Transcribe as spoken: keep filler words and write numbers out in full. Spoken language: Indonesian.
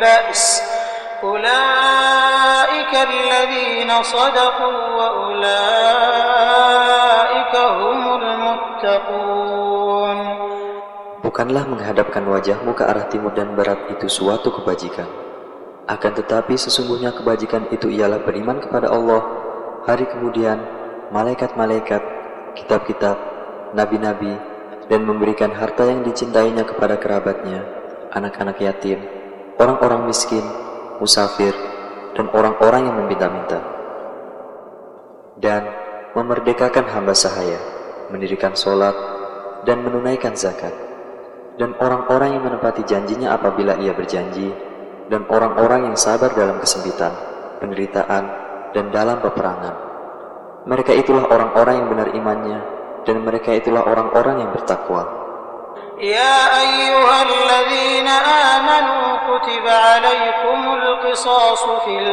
البأس أولئك الذين صدقوا وأولئك هم المتقون. Bukanlah menghadapkan wajahmu ke arah timur dan barat itu suatu kebajikan. Akan tetapi sesungguhnya kebajikan itu ialah beriman kepada Allah, hari kemudian, malaikat-malaikat, kitab-kitab, nabi-nabi, dan memberikan harta yang dicintainya kepada kerabatnya, anak-anak yatim, orang-orang miskin, musafir, dan orang-orang yang meminta-minta. Dan memerdekakan hamba sahaya, mendirikan sholat, dan menunaikan zakat. Dan orang-orang yang menepati janjinya apabila ia berjanji, dan orang-orang yang sabar dalam kesempitan, penderitaan, dan dalam peperangan. Mereka itulah orang-orang yang benar imannya, dan mereka itulah orang-orang yang bertakwa. Ya ayyuhalladzina amanu kutiba alaikumul qisasu fil